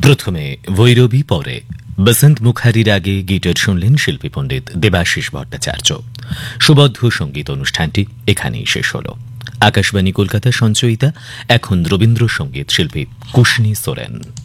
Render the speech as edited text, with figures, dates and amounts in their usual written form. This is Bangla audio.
প্রথমে ভৈরবী, পরে বসন্ত মুখার্জির আগে গীতের শুনলেন শিল্পী পণ্ডিত দেবাশিস ভট্টাচার্য। সুবদ্ধ সঙ্গীত অনুষ্ঠানটি এখানেই শেষ হল। আকাশবাণী কলকাতা সঞ্চয়িতা এখন রবীন্দ্রসঙ্গীত শিল্পী কুশনী সোরেন।